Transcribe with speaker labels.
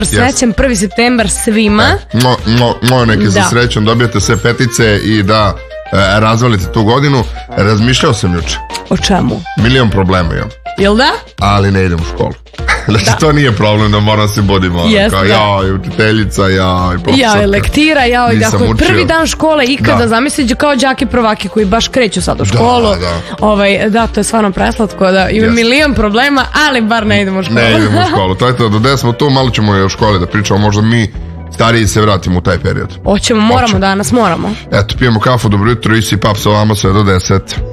Speaker 1: Srećan 1. septembar svima.
Speaker 2: Neki za srećan, dobijete sve petice i da razvalite tu godinu. Razmišljao sam juče.
Speaker 1: O čemu?
Speaker 2: Milion problema imam.
Speaker 1: Jel da?
Speaker 2: Ali ne idem u školu. Znači to nije problem da moram se budimo kao jaj, učiteljica, jaj, profesorka.
Speaker 1: Jaj, lektira, jaj, dakle, prvi dan škole ikada zamisliće kao đaki prvaki koji baš kreću sad u školu. Da, to je stvarno preslatko, da ima milion problema, ali bar ne idemo u školu.
Speaker 2: Ne idemo u školu, to je to, do 10 smo tu, malo ćemo i u školi da pričamo, možda mi stariji se vratimo u taj period.
Speaker 1: Hoćemo, moramo danas, moramo.
Speaker 2: Eto, pijemo kafu, dobro jutro, isi pap sa vama sve do 10.